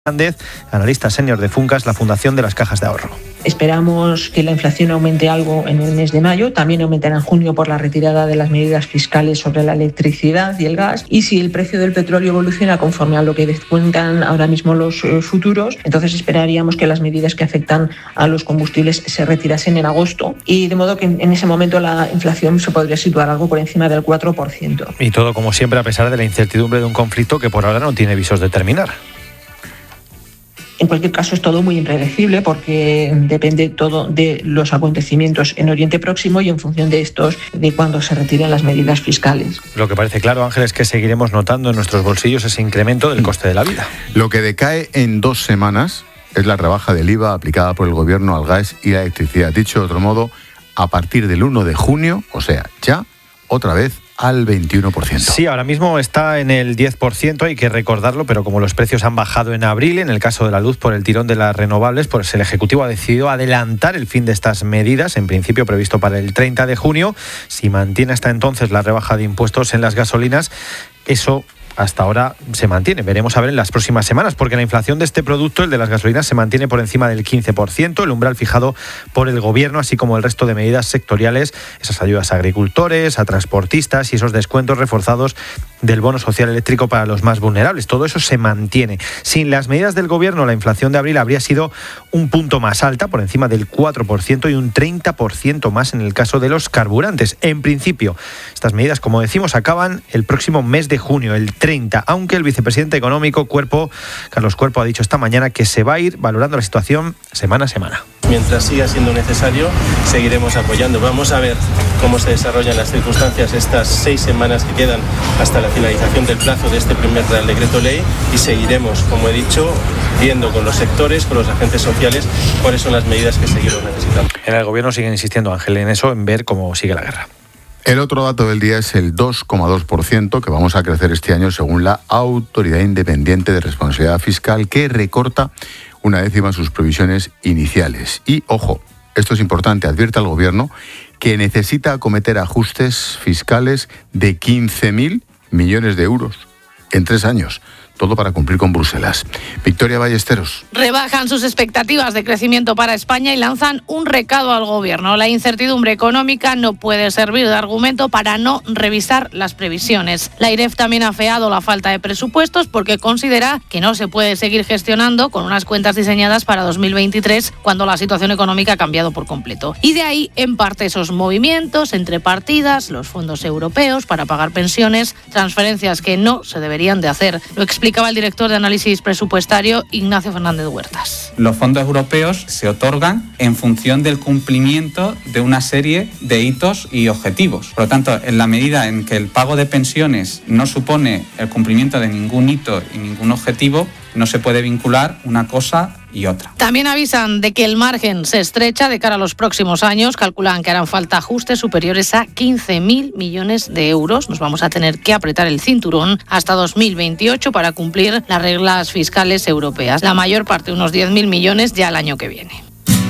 Hernández, analista senior de Funcas, la Fundación de las Cajas de Ahorro. Esperamos que la inflación aumente algo en el mes de mayo, también aumentará en junio por la retirada de las medidas fiscales sobre la electricidad y el gas, y si el precio del petróleo evoluciona conforme a lo que descuentan ahora mismo los futuros, entonces esperaríamos que las medidas que afectan a los combustibles se retirasen en agosto, y de modo que en ese momento la inflación se podría situar algo por encima del 4%. Y todo como siempre a pesar de la incertidumbre de un conflicto que por ahora no tiene visos de terminar. En cualquier caso, es todo muy impredecible porque depende todo de los acontecimientos en Oriente Próximo y en función de estos, de cuándo se retiren las medidas fiscales. Lo que parece claro, Ángel, es que seguiremos notando en nuestros bolsillos ese incremento del coste de la vida. Lo que decae en 2 semanas es la rebaja del IVA aplicada por el Gobierno al gas y la electricidad. Dicho de otro modo, a partir del 1 de junio, o sea, ya, otra vez, al 21%. Sí, ahora mismo está en el 10%, hay que recordarlo, pero como los precios han bajado en abril, en el caso de la luz por el tirón de las renovables, pues el Ejecutivo ha decidido adelantar el fin de estas medidas, en principio previsto para el 30 de junio. Si mantiene hasta entonces la rebaja de impuestos en las gasolinas, eso hasta ahora se mantiene. Veremos a ver en las próximas semanas, porque la inflación de este producto, el de las gasolinas, se mantiene por encima del 15%, el umbral fijado por el Gobierno, así como el resto de medidas sectoriales, esas ayudas a agricultores, a transportistas y esos descuentos reforzados del bono social eléctrico para los más vulnerables. Todo eso se mantiene. Sin las medidas del Gobierno, la inflación de abril habría sido un punto más alta, por encima del 4%, y un 30% más en el caso de los carburantes. En principio, estas medidas, como decimos, acaban el próximo mes de junio, el 30, aunque el vicepresidente económico, Carlos Cuerpo, ha dicho esta mañana que se va a ir valorando la situación semana a semana. Mientras siga siendo necesario, seguiremos apoyando. Vamos a ver cómo se desarrollan las circunstancias estas 6 semanas que quedan hasta la finalización del plazo de este primer Real Decreto Ley, y seguiremos, como he dicho, viendo con los sectores, con los agentes sociales, cuáles son las medidas que seguimos necesitando. En el Gobierno siguen insistiendo, Ángel, en eso, en ver cómo sigue la guerra. El otro dato del día es el 2,2% que vamos a crecer este año según la Autoridad Independiente de Responsabilidad Fiscal, que recorta 1/10 sus previsiones iniciales. Y, ojo, esto es importante, advierte al Gobierno que necesita acometer ajustes fiscales de 15.000 millones de euros en 3 años. Todo para cumplir con Bruselas. Victoria Ballesteros. Rebajan sus expectativas de crecimiento para España y lanzan un recado al Gobierno. La incertidumbre económica no puede servir de argumento para no revisar las previsiones. La IREF también ha afeado la falta de presupuestos porque considera que no se puede seguir gestionando con unas cuentas diseñadas para 2023 cuando la situación económica ha cambiado por completo. Y de ahí, en parte, esos movimientos entre partidas, los fondos europeos para pagar pensiones, transferencias que no se deberían de hacer. Lo explicaba el director de análisis presupuestario, Ignacio Fernández Huertas. Los fondos europeos se otorgan en función del cumplimiento de una serie de hitos y objetivos. Por lo tanto, en la medida en que el pago de pensiones no supone el cumplimiento de ningún hito y ningún objetivo, no se puede vincular una cosa y otra. También avisan de que el margen se estrecha de cara a los próximos años. Calculan que harán falta ajustes superiores a 15.000 millones de euros. Nos vamos a tener que apretar el cinturón hasta 2028 para cumplir las reglas fiscales europeas. La mayor parte, unos 10.000 millones, ya el año que viene.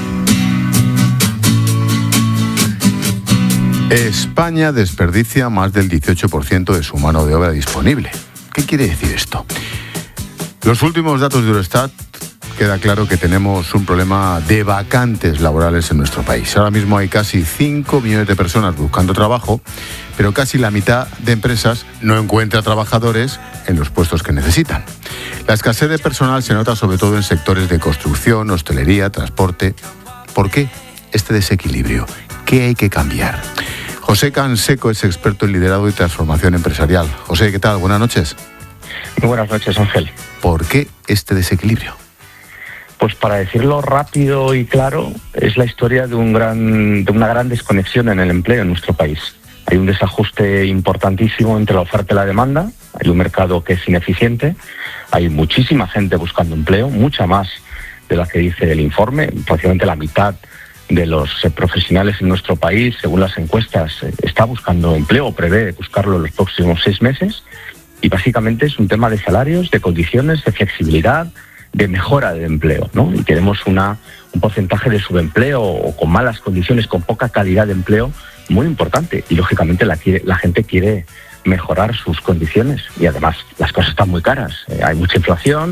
España desperdicia más del 18% de su mano de obra disponible. ¿Qué quiere decir esto? Los últimos datos de Eurostat queda claro que tenemos un problema de vacantes laborales en nuestro país. Ahora mismo hay casi 5 millones de personas buscando trabajo, pero casi la mitad de empresas no encuentra trabajadores en los puestos que necesitan. La escasez de personal se nota sobre todo en sectores de construcción, hostelería, transporte. ¿Por qué este desequilibrio? ¿Qué hay que cambiar? José Canseco es experto en liderazgo y transformación empresarial. José, ¿qué tal? Buenas noches. Muy buenas noches, Ángel. ¿Por qué este desequilibrio? Pues para decirlo rápido y claro, es la historia de una gran desconexión en el empleo en nuestro país. Hay un desajuste importantísimo entre la oferta y la demanda, hay un mercado que es ineficiente, hay muchísima gente buscando empleo, mucha más de la que dice el informe, prácticamente la mitad de los profesionales en nuestro país, según las encuestas, está buscando empleo o prevé buscarlo en los próximos 6 meses. Y básicamente es un tema de salarios, de condiciones, de flexibilidad, de mejora de empleo, ¿no? Y tenemos un porcentaje de subempleo o con malas condiciones, con poca calidad de empleo muy importante. Y lógicamente la gente quiere mejorar sus condiciones. Y además las cosas están muy caras. Hay mucha inflación,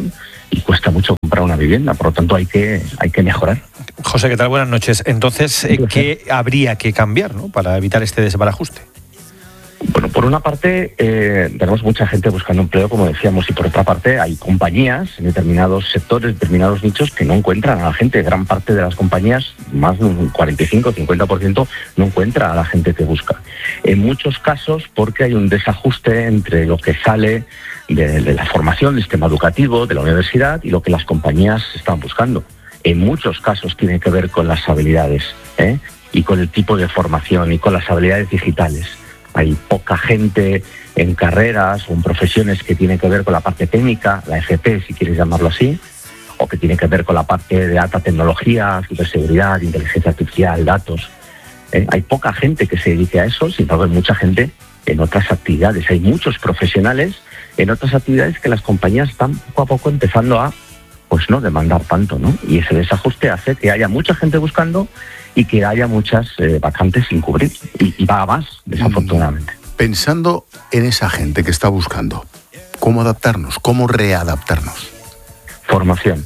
y cuesta mucho comprar una vivienda, por lo tanto hay que mejorar. José, ¿qué tal? Buenas noches. Entonces, ¿qué habría que cambiar, ¿no?, para evitar este desbarajuste? Bueno, por una parte tenemos mucha gente buscando empleo, como decíamos, y por otra parte hay compañías en determinados sectores, determinados nichos, que no encuentran a la gente. Gran parte de las compañías, más de un 45-50%, no encuentra a la gente que busca. En muchos casos porque hay un desajuste entre lo que sale de la formación, del sistema educativo, de la universidad, y lo que las compañías están buscando. En muchos casos tiene que ver con las habilidades, y con el tipo de formación y con las habilidades digitales. Hay poca gente en carreras o en profesiones que tienen que ver con la parte técnica, la FP, si quieres llamarlo así, o que tiene que ver con la parte de alta tecnología, ciberseguridad, inteligencia artificial, datos. Hay poca gente que se dedique a eso, sin embargo hay mucha gente en otras actividades. Hay muchos profesionales en otras actividades que las compañías están poco a poco empezando a no demandar tanto, ¿no? Y ese desajuste hace que haya mucha gente buscando y que haya muchas vacantes sin cubrir, y va a más, desafortunadamente. Pensando en esa gente que está buscando, ¿cómo adaptarnos? ¿Cómo readaptarnos? Formación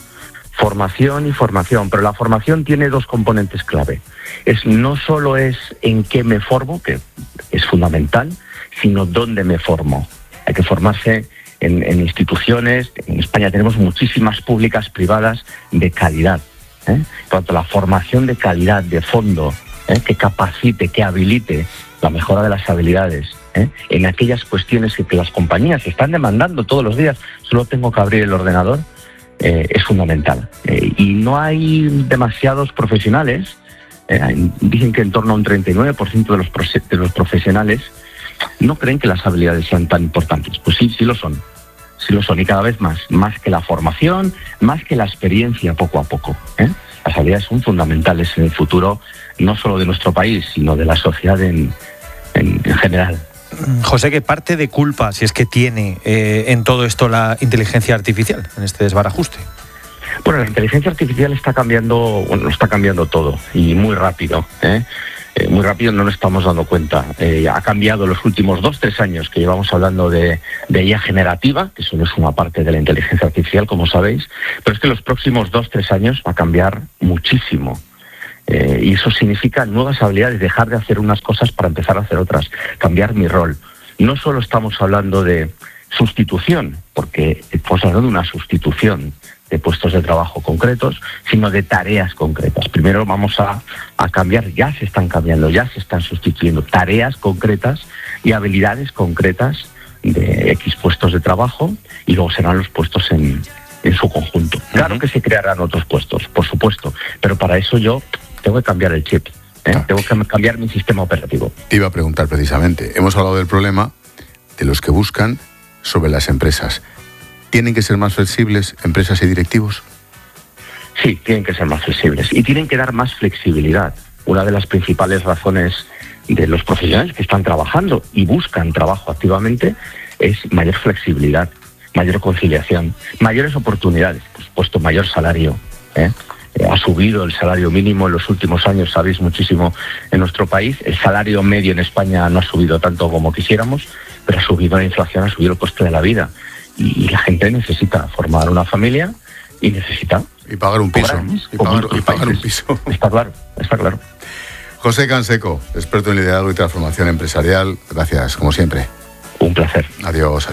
y formación, pero la formación tiene dos componentes clave. No solo es en qué me formo, que es fundamental, sino dónde me formo. Hay que formarse en instituciones. En España tenemos muchísimas públicas, privadas, de calidad. Por tanto, la formación de calidad, de fondo, que capacite, que habilite la mejora de las habilidades, en aquellas cuestiones que las compañías están demandando todos los días. Solo tengo que abrir el ordenador, es fundamental. Y no hay demasiados profesionales. Dicen que en torno a un 39% de los profesionales no creen que las habilidades sean tan importantes. Pues sí lo son. Sí lo son, y cada vez más que la formación, más que la experiencia, poco a poco. Las habilidades son fundamentales en el futuro, no solo de nuestro país, sino de la sociedad en general. José, ¿qué parte de culpa, si es que tiene en todo esto la inteligencia artificial, en este desbarajuste? Bueno, la inteligencia artificial está cambiando todo, y muy rápido. Muy rápido, no nos estamos dando cuenta. Ha cambiado los últimos 2-3 años que llevamos hablando de IA generativa, que eso no es una parte de la inteligencia artificial, como sabéis, pero es que los próximos 2-3 años va a cambiar muchísimo. Y eso significa nuevas habilidades, dejar de hacer unas cosas para empezar a hacer otras, cambiar mi rol. No solo estamos hablando de sustitución, porque estamos hablando de una sustitución de puestos de trabajo concretos, sino de tareas concretas. Primero vamos a cambiar, ya se están cambiando, ya se están sustituyendo tareas concretas y habilidades concretas de X puestos de trabajo, y luego serán los puestos en su conjunto. Claro que se crearán otros puestos, por supuesto, pero para eso yo tengo que cambiar el chip, tengo que cambiar mi sistema operativo. Te iba a preguntar precisamente, hemos hablado del problema de los que buscan sobre las empresas. ¿Tienen que ser más flexibles empresas y directivos? Sí, tienen que ser más flexibles y tienen que dar más flexibilidad. Una de las principales razones de los profesionales que están trabajando y buscan trabajo activamente es mayor flexibilidad, mayor conciliación, mayores oportunidades, por supuesto, mayor salario. Ha subido el salario mínimo en los últimos años, sabéis, muchísimo en nuestro país. El salario medio en España no ha subido tanto como quisiéramos, pero ha subido la inflación, ha subido el coste de la vida. Y la gente necesita formar una familia y necesita... Y pagar un piso. Y pagar un piso. Está claro. José Canseco, experto en liderazgo y transformación empresarial. Gracias, como siempre. Un placer. Adiós.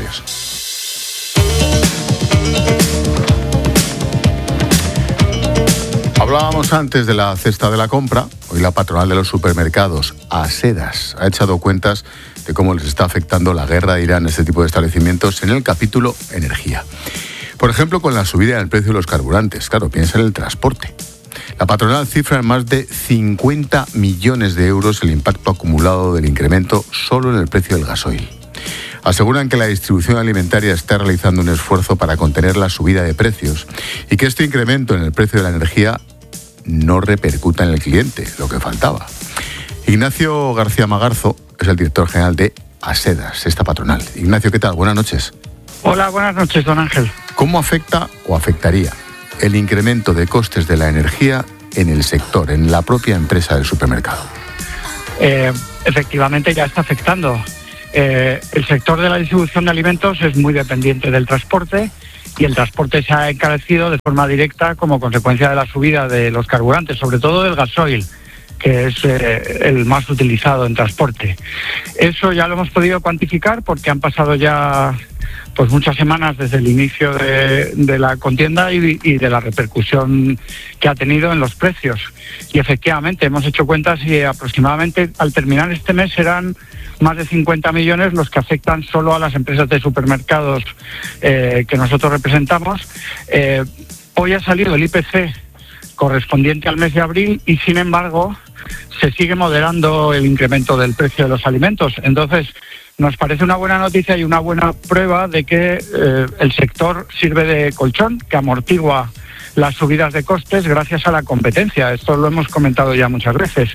Hablábamos antes de la cesta de la compra. Hoy la patronal de los supermercados, Asedas, ha echado cuentas de cómo les está afectando la guerra de Irán a este tipo de establecimientos en el capítulo energía. Por ejemplo, con la subida del precio de los carburantes. Claro, piensa en el transporte. La patronal cifra en más de 50 millones de euros el impacto acumulado del incremento solo en el precio del gasoil. Aseguran que la distribución alimentaria está realizando un esfuerzo para contener la subida de precios y que este incremento en el precio de la energía no repercuta en el cliente, lo que faltaba. Ignacio García Magarzo es el director general de Asedas, esta patronal. Ignacio, ¿qué tal? Buenas noches. Hola, buenas noches, don Ángel. ¿Cómo afecta o afectaría el incremento de costes de la energía en el sector, en la propia empresa del supermercado? Efectivamente ya está afectando. El sector de la distribución de alimentos es muy dependiente del transporte y el transporte se ha encarecido de forma directa como consecuencia de la subida de los carburantes, sobre todo del gasoil, que es el más utilizado en transporte. Eso ya lo hemos podido cuantificar porque han pasado ya pues muchas semanas desde el inicio de la contienda y de la repercusión que ha tenido en los precios. Y efectivamente hemos hecho cuentas y aproximadamente al terminar este mes serán más de 50 millones los que afectan solo a las empresas de supermercados que nosotros representamos. Hoy ha salido el IPC correspondiente al mes de abril y sin embargo se sigue moderando el incremento del precio de los alimentos. Entonces nos parece una buena noticia y una buena prueba de que el sector sirve de colchón, que amortigua las subidas de costes gracias a la competencia. Esto lo hemos comentado ya muchas veces.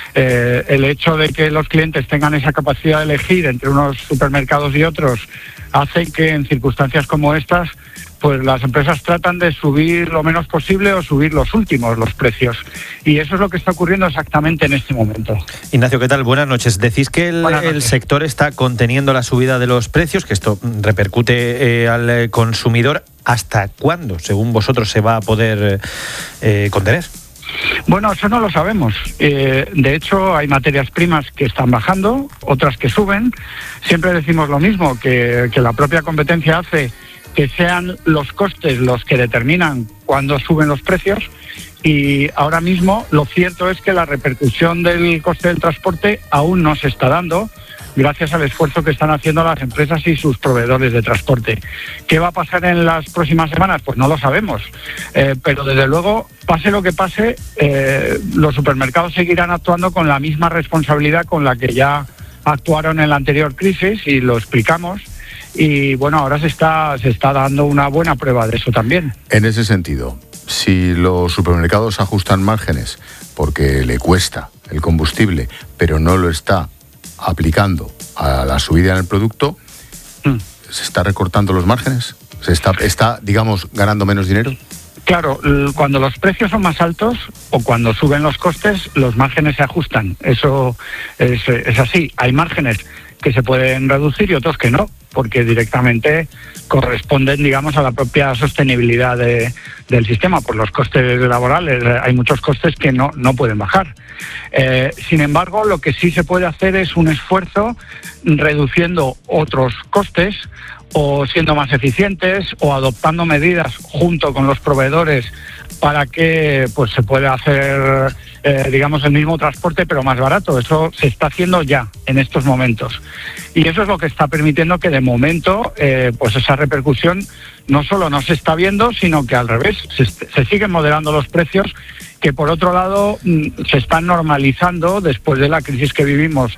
El hecho de que los clientes tengan esa capacidad de elegir entre unos supermercados y otros hace que en circunstancias como estas pues las empresas tratan de subir lo menos posible o subir los precios. Y eso es lo que está ocurriendo exactamente en este momento. Ignacio, ¿qué tal? Buenas noches. Decís que el sector está conteniendo la subida de los precios, que esto repercute al consumidor. ¿Hasta cuándo, según vosotros, se va a poder contener? Bueno, eso no lo sabemos. De hecho, hay materias primas que están bajando, otras que suben. Siempre decimos lo mismo, que la propia competencia hace que sean los costes los que determinan cuándo suben los precios, y ahora mismo lo cierto es que la repercusión del coste del transporte aún no se está dando gracias al esfuerzo que están haciendo las empresas y sus proveedores de transporte. ¿Qué va a pasar en las próximas semanas? Pues no lo sabemos, pero desde luego, pase lo que pase, los supermercados seguirán actuando con la misma responsabilidad con la que ya actuaron en la anterior crisis, y lo explicamos. Y bueno, ahora se está dando una buena prueba de eso también. En ese sentido, si los supermercados ajustan márgenes porque le cuesta el combustible, pero no lo está aplicando a la subida en el producto, ¿se está recortando los márgenes? ¿Se está, digamos, ganando menos dinero? Claro, cuando los precios son más altos o cuando suben los costes, los márgenes se ajustan. Eso es así. Hay márgenes que se pueden reducir y otros que no, porque directamente corresponden, digamos, a la propia sostenibilidad del sistema. Por los costes laborales hay muchos costes que no pueden bajar. Sin embargo, lo que sí se puede hacer es un esfuerzo reduciendo otros costes, o siendo más eficientes, o adoptando medidas junto con los proveedores para que pues se pueda hacer digamos el mismo transporte pero más barato. Eso se está haciendo ya en estos momentos, y eso es lo que está permitiendo que de momento pues esa repercusión no solo no se está viendo, sino que al revés se siguen moderando los precios, que por otro lado se están normalizando después de la crisis que vivimos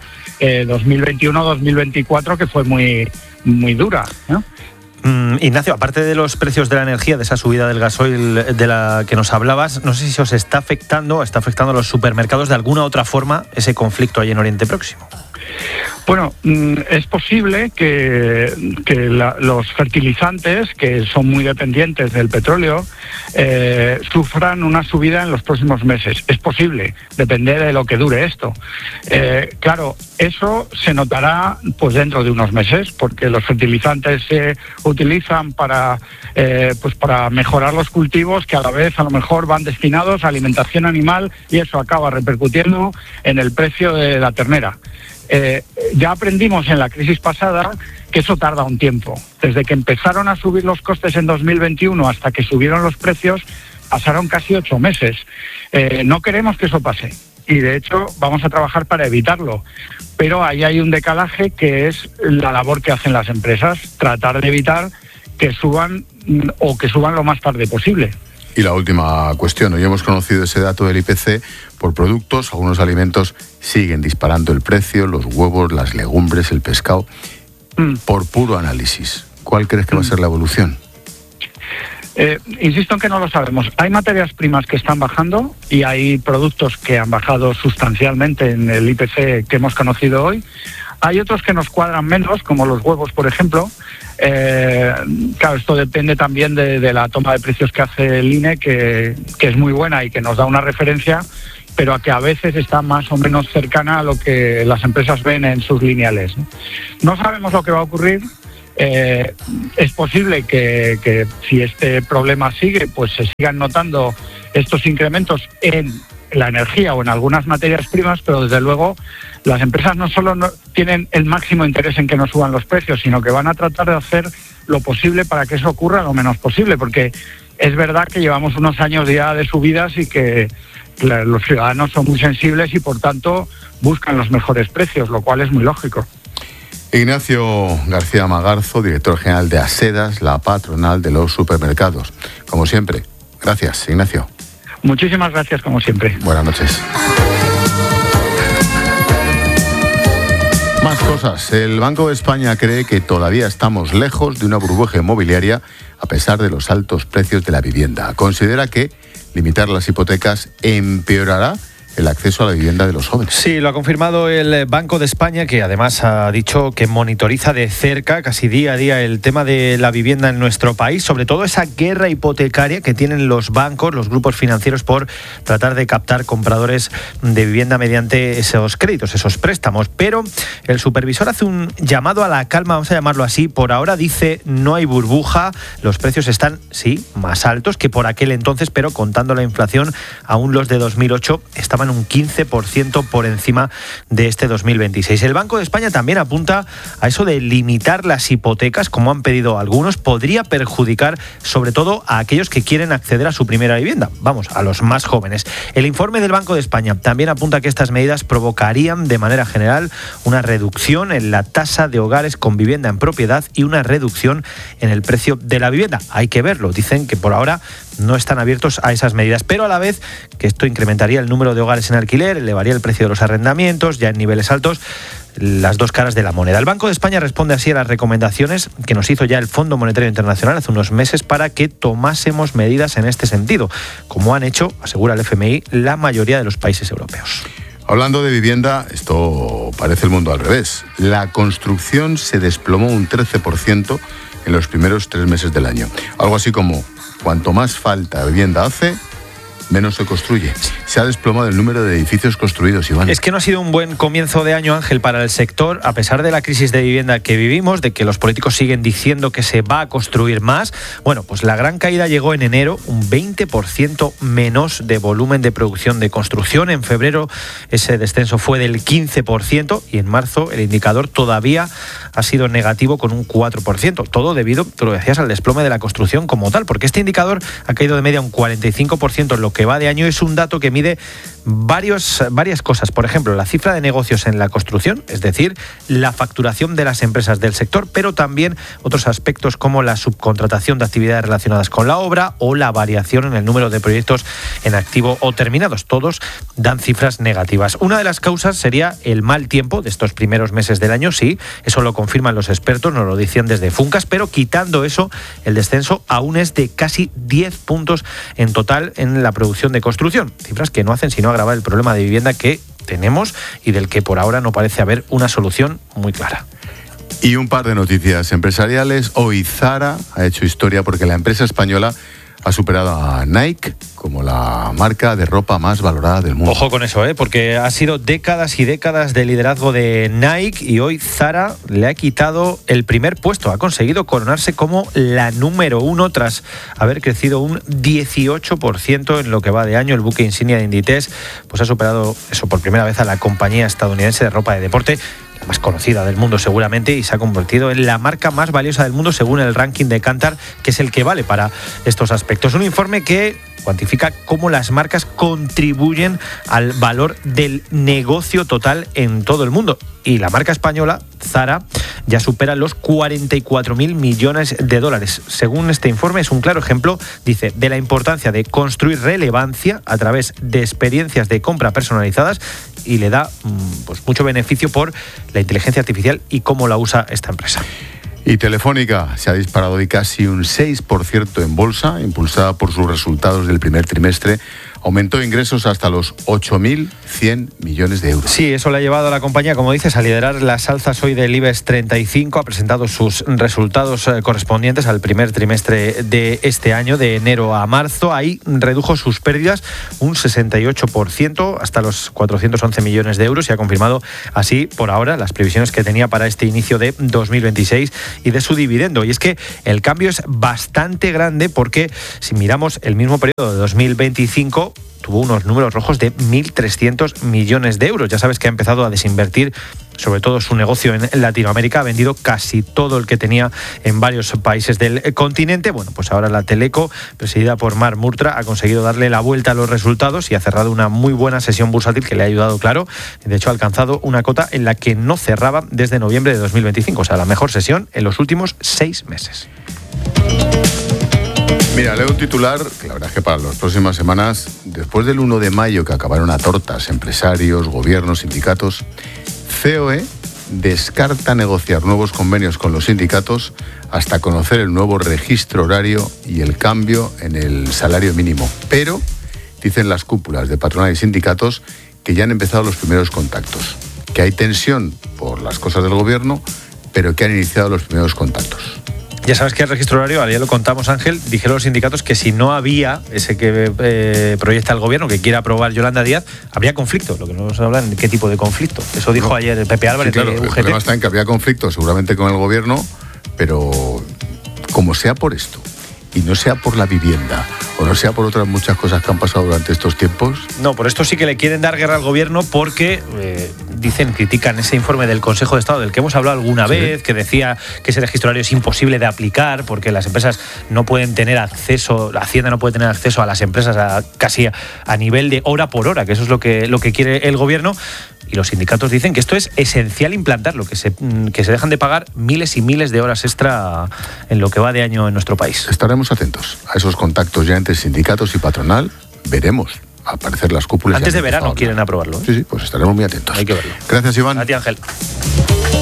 2021-2024, que fue muy dura, ¿no? Ignacio, aparte de los precios de la energía, de esa subida del gasoil de la que nos hablabas, no sé si os está afectando a los supermercados de alguna otra forma ese conflicto ahí en Oriente Próximo. Bueno, es posible que los fertilizantes, que son muy dependientes del petróleo, sufran una subida en los próximos meses. Es posible, depende de lo que dure esto. Claro, eso se notará pues dentro de unos meses, porque los fertilizantes se utilizan para mejorar los cultivos, que a la vez a lo mejor van destinados a alimentación animal, y eso acaba repercutiendo en el precio de la ternera. Ya aprendimos en la crisis pasada que eso tarda un tiempo. Desde que empezaron a subir los costes en 2021 hasta que subieron los precios, pasaron casi 8 meses. No queremos que eso pase, y de hecho vamos a trabajar para evitarlo. Pero ahí hay un decalaje, que es la labor que hacen las empresas, tratar de evitar que suban lo más tarde posible. Y la última cuestión, hoy hemos conocido ese dato del IPC por productos. Algunos alimentos siguen disparando el precio, los huevos, las legumbres, el pescado. Por puro análisis, ¿cuál crees que va a ser la evolución? Insisto en que no lo sabemos. Hay materias primas que están bajando y hay productos que han bajado sustancialmente en el IPC que hemos conocido hoy. Hay otros que nos cuadran menos, como los huevos, por ejemplo. Claro, esto depende también de la toma de precios que hace el INE, que es muy buena y que nos da una referencia, pero que a veces está más o menos cercana a lo que las empresas ven en sus lineales, ¿no? No sabemos lo que va a ocurrir. Es posible que si este problema sigue, pues se sigan notando estos incrementos en la energía o en algunas materias primas, pero desde luego las empresas no solo tienen el máximo interés en que no suban los precios, sino que van a tratar de hacer lo posible para que eso ocurra lo menos posible, porque es verdad que llevamos unos años ya de subidas y que los ciudadanos son muy sensibles y por tanto buscan los mejores precios, lo cual es muy lógico. Ignacio García Magarzo, director general de Asedas, la patronal de los supermercados. Como siempre, gracias, Ignacio. Muchísimas gracias, como siempre. Buenas noches. Más cosas. El Banco de España cree que todavía estamos lejos de una burbuja inmobiliaria a pesar de los altos precios de la vivienda. Considera que limitar las hipotecas empeorará el acceso a la vivienda de los jóvenes. Sí, lo ha confirmado el Banco de España, que además ha dicho que monitoriza de cerca, casi día a día, el tema de la vivienda en nuestro país, sobre todo esa guerra hipotecaria que tienen los bancos, los grupos financieros, por tratar de captar compradores de vivienda mediante esos créditos, esos préstamos. Pero el supervisor hace un llamado a la calma, vamos a llamarlo así. Por ahora dice, no hay burbuja, los precios están, sí, más altos que por aquel entonces, pero contando la inflación, aún los de 2008 estaban un 15% por encima de este 2026. El Banco de España también apunta a eso de limitar las hipotecas, como han pedido algunos. Podría perjudicar sobre todo a aquellos que quieren acceder a su primera vivienda, vamos, a los más jóvenes. El informe del Banco de España también apunta que estas medidas provocarían de manera general una reducción en la tasa de hogares con vivienda en propiedad y una reducción en el precio de la vivienda. Hay que verlo. Dicen que por ahora no están abiertos a esas medidas, pero a la vez que esto incrementaría el número de hogares en alquiler, elevaría el precio de los arrendamientos, ya en niveles altos, las dos caras de la moneda. El Banco de España responde así a las recomendaciones que nos hizo ya el Fondo Monetario Internacional hace unos meses para que tomásemos medidas en este sentido, como han hecho, asegura el FMI, la mayoría de los países europeos. Hablando de vivienda, esto parece el mundo al revés. La construcción se desplomó un 13% en los primeros 3 meses del año. Algo así como, cuanto más falta vivienda hace, menos se construye. Se ha desplomado el número de edificios construidos, Iván. Es que no ha sido un buen comienzo de año, Ángel, para el sector, a pesar de la crisis de vivienda que vivimos, de que los políticos siguen diciendo que se va a construir más. Bueno, pues la gran caída llegó en enero, un 20% menos de volumen de producción de construcción. En febrero ese descenso fue del 15% y en marzo el indicador todavía ha sido negativo con un 4%. Todo debido, tú lo decías, al desplome de la construcción como tal, porque este indicador ha caído de media un 45% en lo que va de año. Es un dato que mide varias cosas. Por ejemplo, la cifra de negocios en la construcción, es decir, la facturación de las empresas del sector, pero también otros aspectos como la subcontratación de actividades relacionadas con la obra o la variación en el número de proyectos en activo o terminados. Todos dan cifras negativas. Una de las causas sería el mal tiempo de estos primeros meses del año. Sí, eso lo confirman los expertos, nos lo decían desde Funcas, pero quitando eso, el descenso aún es de casi 10 puntos en total en la producción de construcción. Cifras que no hacen sino agravar el problema de vivienda que tenemos y del que por ahora no parece haber una solución muy clara. Y un par de noticias empresariales. Hoy Zara ha hecho historia porque la empresa española ha superado a Nike como la marca de ropa más valorada del mundo. Ojo con eso, porque ha sido décadas y décadas de liderazgo de Nike y hoy Zara le ha quitado el primer puesto. Ha conseguido coronarse como la número 1 tras haber crecido un 18% en lo que va de año. El buque insignia de Inditex pues ha superado eso por primera vez a la compañía estadounidense de ropa de deporte, la más conocida del mundo seguramente, y se ha convertido en la marca más valiosa del mundo según el ranking de Kantar, que es el que vale para estos aspectos. Un informe que cuantifica cómo las marcas contribuyen al valor del negocio total en todo el mundo. Y la marca española, Zara, ya supera los 44.000 millones de dólares. Según este informe, es un claro ejemplo, dice, de la importancia de construir relevancia a través de experiencias de compra personalizadas, y le da pues mucho beneficio por la inteligencia artificial y cómo la usa esta empresa. Y Telefónica se ha disparado hoy casi un 6% en bolsa, impulsada por sus resultados del primer trimestre. aumentó ingresos hasta los 8.100 millones de euros. Sí, eso le ha llevado a la compañía, como dices, a liderar las alzas hoy del IBEX 35. Ha presentado sus resultados correspondientes al primer trimestre de este año, de enero a marzo. Ahí redujo sus pérdidas un 68% hasta los 411 millones de euros y ha confirmado así, por ahora, las previsiones que tenía para este inicio de 2026 y de su dividendo. Y es que el cambio es bastante grande porque si miramos el mismo periodo de 2025, tuvo unos números rojos de 1.300 millones de euros. Ya sabes que ha empezado a desinvertir sobre todo su negocio en Latinoamérica, ha vendido casi todo el que tenía en varios países del continente. Bueno, pues ahora la Teleco, presidida por Marc Murtra, ha conseguido darle la vuelta a los resultados y ha cerrado una muy buena sesión bursátil que le ha ayudado, claro. De hecho, ha alcanzado una cota en la que no cerraba desde noviembre de 2025, o sea, la mejor sesión en los últimos 6 meses. Mira, leo un titular que la verdad es que para las próximas semanas, después del 1 de mayo que acabaron a tortas empresarios, gobiernos, sindicatos, COE descarta negociar nuevos convenios con los sindicatos hasta conocer el nuevo registro horario y el cambio en el salario mínimo. Pero dicen las cúpulas de patronal y sindicatos que ya han empezado los primeros contactos, que hay tensión por las cosas del gobierno, pero que han iniciado los primeros contactos. Ya sabes que el registro horario, ya lo contamos, Ángel, dijeron los sindicatos que si no había ese que proyecta el gobierno, que quiere aprobar Yolanda Díaz, habría conflicto. Lo que no se habla en qué tipo de conflicto. Eso dijo ayer el Pepe Álvarez, sí, claro, de UGT. El problema está en que habría conflicto seguramente con el gobierno, pero como sea por esto y no sea por la vivienda o no sea por otras muchas cosas que han pasado durante estos tiempos. No, por esto sí que le quieren dar guerra al gobierno porque critican ese informe del Consejo de Estado del que hemos hablado alguna vez, que decía que ese registro horario es imposible de aplicar porque las empresas no pueden tener acceso, la Hacienda no puede tener acceso a las empresas casi a nivel de hora por hora, que eso es lo que quiere el gobierno. Y los sindicatos dicen que esto es esencial implantarlo, que se dejan de pagar miles y miles de horas extra en lo que va de año en nuestro país. Estaremos atentos a esos contactos ya entre sindicatos y patronal. Veremos aparecer las cúpulas. Antes de verano quieren aprobarlo, ¿eh? Sí, pues estaremos muy atentos. Hay que verlo. Gracias, Iván. A ti, Ángel.